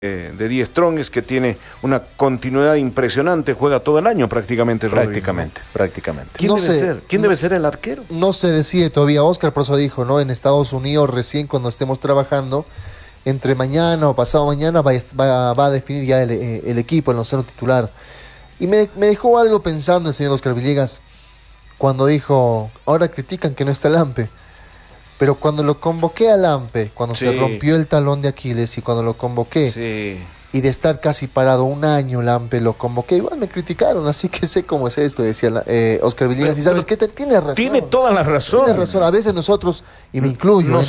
de Die Strongest, que tiene una continuidad impresionante, juega todo el año prácticamente, Rodrigo. Prácticamente. ¿Quién debe ser el arquero? No se decide todavía. Oscar por eso dijo, ¿no? En Estados Unidos recién cuando estemos trabajando, entre mañana o pasado mañana va a definir ya el equipo, el onceno titular. Y me dejó algo pensando el señor Oscar Villegas cuando dijo, ahora critican que no está Lampe. Pero cuando lo convoqué a Lampe, cuando se rompió el talón de Aquiles y cuando lo convoqué, y de estar casi parado un año Lampe, lo convoqué, igual me criticaron, así que sé cómo es esto, decía Oscar Villegas, y sabes qué, tiene razón. Tiene toda la razón. Tiene razón, a veces nosotros, y me incluyo, nos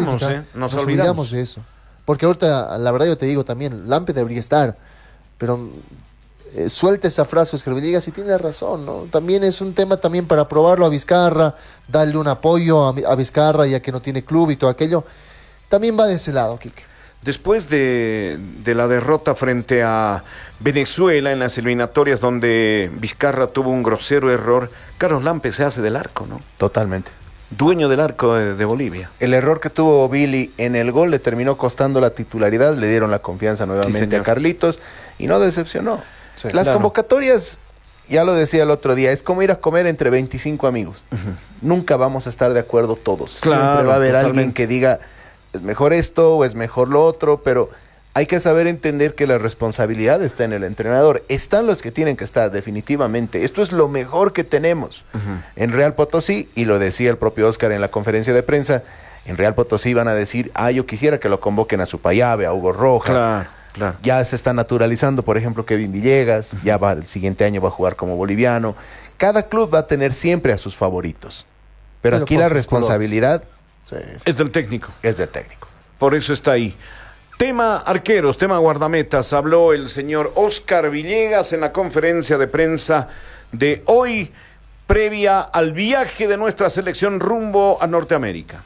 olvidamos de eso. Porque ahorita, la verdad yo te digo también, Lampe debería estar, pero suelta esa frase Oscar Villegas y tiene razón, ¿no? También es un tema también para probarlo a Vizcarra, darle un apoyo a Vizcarra ya que no tiene club y todo aquello. También va de ese lado, Quique. Después de la derrota frente a Venezuela en las eliminatorias donde Vizcarra tuvo un grosero error, Carlos Lampe se hace del arco, ¿no? Totalmente. Dueño del arco de Bolivia. El error que tuvo Billy en el gol le terminó costando la titularidad, le dieron la confianza nuevamente a Carlitos y no decepcionó. Sí, las convocatorias, ya lo decía el otro día, es como ir a comer entre 25 amigos. Nunca vamos a estar de acuerdo todos. Siempre va a haber alguien que diga, es mejor esto o es mejor lo otro, pero hay que saber entender que la responsabilidad está en el entrenador. Están los que tienen que estar, definitivamente. Esto es lo mejor que tenemos en Real Potosí, y lo decía el propio Oscar en la conferencia de prensa. En Real Potosí van a decir, yo quisiera que lo convoquen a Supayave, a Hugo Rojas. Claro. Ya se está naturalizando, por ejemplo, Kevin Villegas, ya el siguiente año va a jugar como boliviano. Cada club va a tener siempre a sus favoritos. Pero aquí la responsabilidad es del técnico. Es del técnico. Por eso está ahí. Tema arqueros, tema guardametas. Habló el señor Oscar Villegas en la conferencia de prensa de hoy, previa al viaje de nuestra selección rumbo a Norteamérica.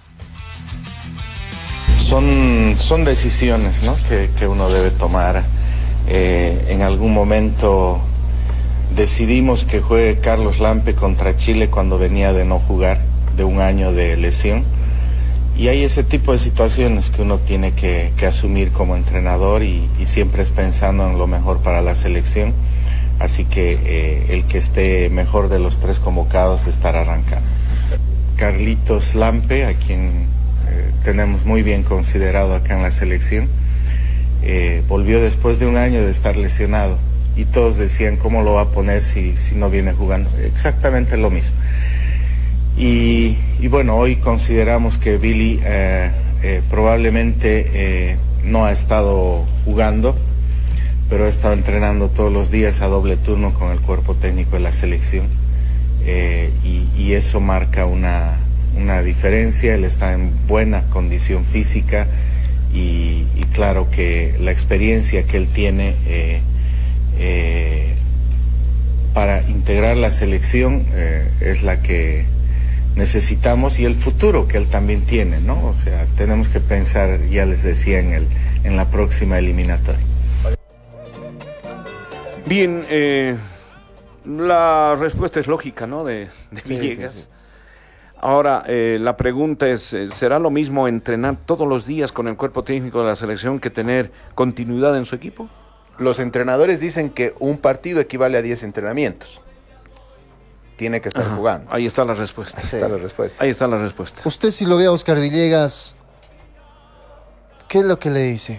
Son decisiones, ¿no?, que uno debe tomar. En algún momento decidimos que juegue Carlos Lampe contra Chile cuando venía de no jugar, de un año de lesión. Y hay ese tipo de situaciones que uno tiene que asumir como entrenador y siempre es pensando en lo mejor para la selección. Así que el que esté mejor de los tres convocados estará arrancando. Carlitos Lampe, a quien tenemos muy bien considerado acá en la selección, volvió después de un año de estar lesionado y todos decían cómo lo va a poner si no viene jugando. Exactamente lo mismo. Y bueno, hoy consideramos que Billy probablemente no ha estado jugando, pero ha estado entrenando todos los días a doble turno con el cuerpo técnico de la selección, y eso marca una diferencia. Él está en buena condición física y claro que la experiencia que él tiene para integrar la selección es la que necesitamos, y el futuro que él también tiene, ¿no? O sea, tenemos que pensar, ya les decía, en la próxima eliminatoria. Bien, la respuesta es lógica, ¿no?, de Villegas. Sí. Ahora, la pregunta es, ¿será lo mismo entrenar todos los días con el cuerpo técnico de la selección que tener continuidad en su equipo? Los entrenadores dicen que un partido equivale a 10 entrenamientos. Tiene que estar jugando. Ahí está la respuesta. Ahí está la respuesta. Usted, si lo ve a Oscar Villegas, ¿qué es lo que le dice?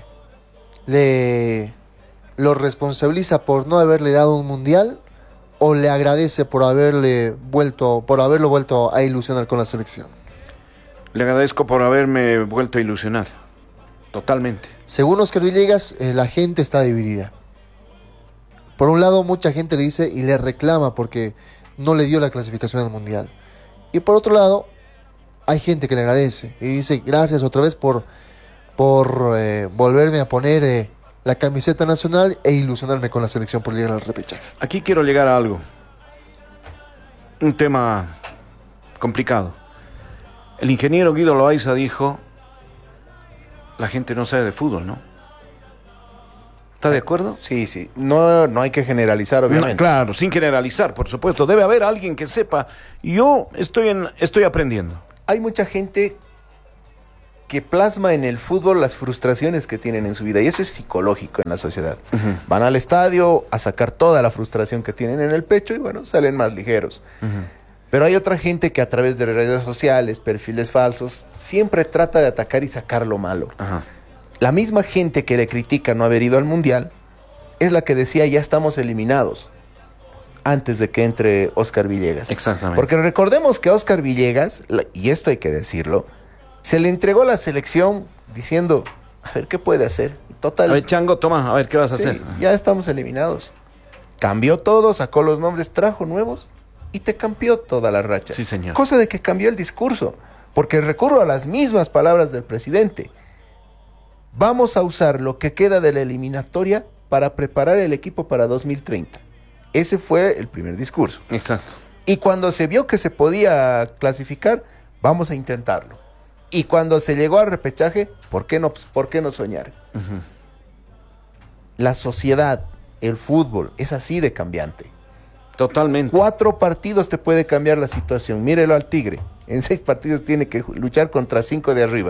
¿Lo responsabiliza por no haberle dado un mundial o le agradece por haberlo vuelto a ilusionar con la selección? Le agradezco por haberme vuelto a ilusionar. Totalmente. Según Oscar Villegas, la gente está dividida. Por un lado, mucha gente le dice y le reclama porque no le dio la clasificación al mundial. Y por otro lado, hay gente que le agradece y dice gracias otra vez por volverme a poner la camiseta nacional e ilusionarme con la selección por llegar al repechaje. Aquí quiero llegar a algo. Un tema complicado. El ingeniero Guido Loaiza dijo, la gente no sabe de fútbol, ¿no? ¿Está de acuerdo? Sí. No hay que generalizar, obviamente. No, claro, sin generalizar, por supuesto. Debe haber alguien que sepa. Yo estoy aprendiendo. Hay mucha gente que plasma en el fútbol las frustraciones que tienen en su vida. Y eso es psicológico en la sociedad. Van al estadio a sacar toda la frustración que tienen en el pecho y bueno, salen más ligeros. Pero hay otra gente que a través de redes sociales, perfiles falsos, siempre trata de atacar y sacar lo malo. La misma gente que le critica no haber ido al Mundial es la que decía ya estamos eliminados antes de que entre Oscar Villegas. Exactamente. Porque recordemos que a Oscar Villegas, y esto hay que decirlo, se le entregó la selección diciendo, a ver qué puede hacer. Total, a ver, Chango, toma, a ver qué vas a hacer. Ya estamos eliminados. Cambió todo, sacó los nombres, trajo nuevos y te cambió toda la racha. Sí, señor. Cosa de que cambió el discurso, porque recurro a las mismas palabras del presidente. Vamos a usar lo que queda de la eliminatoria para preparar el equipo para 2030. Ese fue el primer discurso. Exacto. Y cuando se vio que se podía clasificar, vamos a intentarlo. Y cuando se llegó al repechaje, ¿por qué no soñar? La sociedad, el fútbol, es así de cambiante. Totalmente. 4 partidos te puede cambiar la situación. Mírelo al Tigre. En 6 partidos tiene que luchar contra 5 de arriba.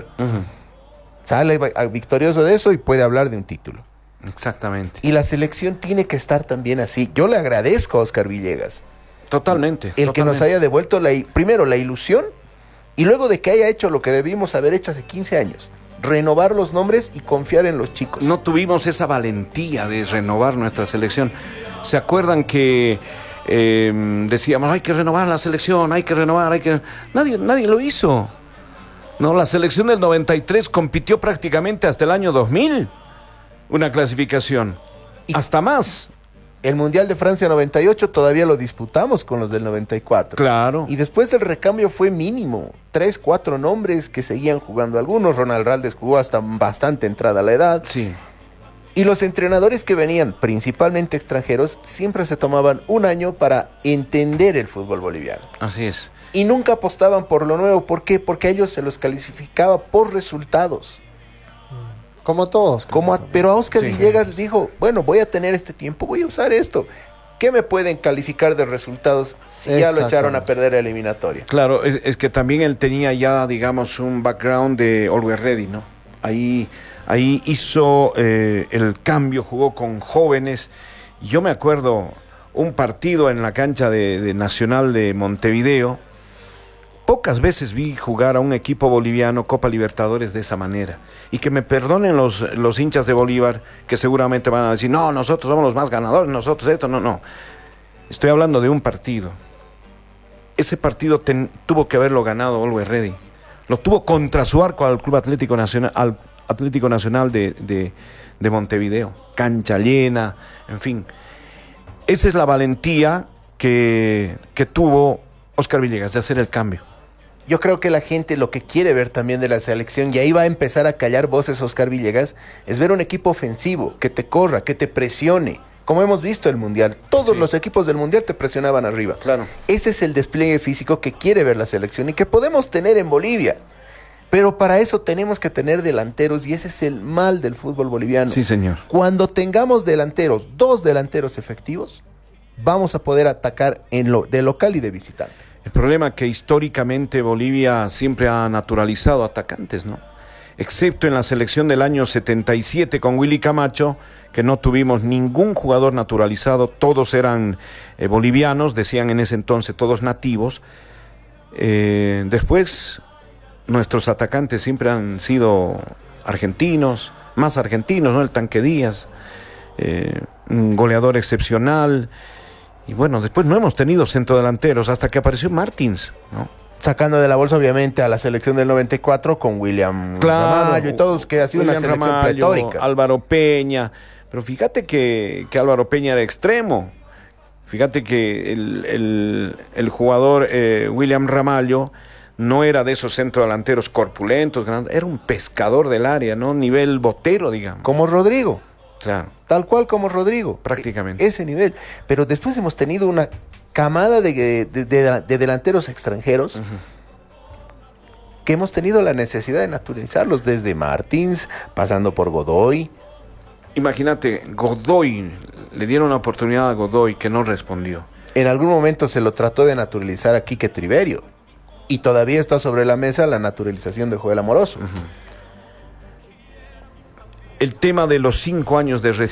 Sale victorioso de eso y puede hablar de un título. Exactamente. Y la selección tiene que estar también así. Yo le agradezco a Oscar Villegas. Totalmente. Que nos haya devuelto primero la ilusión y luego de que haya hecho lo que debimos haber hecho hace 15 años. Renovar los nombres y confiar en los chicos. No tuvimos esa valentía de renovar nuestra selección. ¿Se acuerdan que decíamos, hay que renovar la selección, hay que renovar, Nadie lo hizo. No, la selección del 93 compitió prácticamente hasta el año 2000. Una clasificación. Hasta más. El Mundial de Francia 98 todavía lo disputamos con los del 94. Claro. Y después el recambio fue mínimo. 3, 4 nombres que seguían jugando algunos. Ronald Raldes jugó hasta bastante entrada la edad. Sí. Y los entrenadores que venían, principalmente extranjeros, siempre se tomaban un año para entender el fútbol boliviano. Así es. Y nunca apostaban por lo nuevo. ¿Por qué? Porque a ellos se los calificaba por resultados. Como todos. Pero a Oscar Villegas dijo, bueno, voy a tener este tiempo, voy a usar esto. ¿Qué me pueden calificar de resultados si ya lo echaron a perder la eliminatoria? Claro, es que también él tenía ya, digamos, un background de Always Ready, ¿no? Ahí hizo el cambio, jugó con jóvenes. Yo me acuerdo un partido en la cancha de Nacional de Montevideo. Pocas veces vi jugar a un equipo boliviano Copa Libertadores de esa manera. Y que me perdonen los hinchas de Bolívar, que seguramente van a decir, no, nosotros somos los más ganadores, nosotros esto, no. Estoy hablando de un partido. Ese partido tuvo que haberlo ganado Always Ready. Lo tuvo contra su arco al Club Atlético Nacional de Montevideo. Cancha llena, en fin. Esa es la valentía que tuvo Oscar Villegas de hacer el cambio. Yo creo que la gente lo que quiere ver también de la selección, y ahí va a empezar a callar voces Oscar Villegas, es ver un equipo ofensivo, que te corra, que te presione, como hemos visto el Mundial. Todos los equipos del Mundial te presionaban arriba. Claro. Ese es el despliegue físico que quiere ver la selección y que podemos tener en Bolivia. Pero para eso tenemos que tener delanteros y ese es el mal del fútbol boliviano. Sí, señor. Cuando tengamos delanteros, 2 delanteros efectivos, vamos a poder atacar de local y de visitante. El problema es que históricamente Bolivia siempre ha naturalizado atacantes, ¿no? Excepto en la selección del año 77 con Willy Camacho, que no tuvimos ningún jugador naturalizado, todos eran bolivianos, decían en ese entonces todos nativos. Después nuestros atacantes siempre han sido argentinos, más argentinos, ¿no? El Tanque Díaz, un goleador excepcional. Y bueno, después no hemos tenido centrodelanteros hasta que apareció Martins, ¿no? Sacando de la bolsa, obviamente, a la selección del 94 con William Ramallo y todos, que ha sido una selección pletórica. Álvaro Peña. Pero fíjate que Álvaro Peña era extremo. Fíjate que el jugador William Ramallo no era de esos centrodelanteros corpulentos, era un pescador del área, ¿no? Nivel Botero, digamos. Como Rodrigo. Claro. Tal cual como Rodrigo. Prácticamente. Ese nivel. Pero después hemos tenido una camada de delanteros extranjeros que hemos tenido la necesidad de naturalizarlos, desde Martins, pasando por Godoy. Imagínate, Godoy, le dieron una oportunidad a Godoy que no respondió. En algún momento se lo trató de naturalizar a Quique Triverio. Y todavía está sobre la mesa la naturalización de Joel Amoroso. el tema de los 5 años de